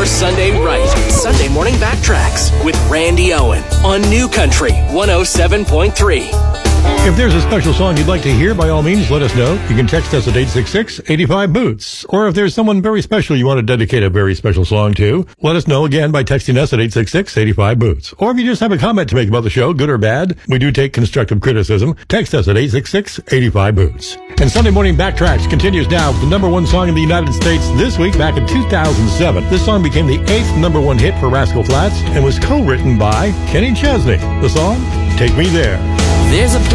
your Sunday right. Sunday Morning Backtracks with Randy Owen on New Country 107.3. If there's a special song you'd like to hear, by all means, let us know. You can text us at 866-85-BOOTS. Or if there's someone very special you want to dedicate a very special song to, let us know again by texting us at 866-85-BOOTS. Or if you just have a comment to make about the show, good or bad, we do take constructive criticism. Text us at 866-85-BOOTS. And Sunday Morning Backtracks continues now with the number one song in the United States this week back in 2007. This song became the 8th number one hit for Rascal Flatts and was co-written by Kenny Chesney. The song, Take Me There. There's a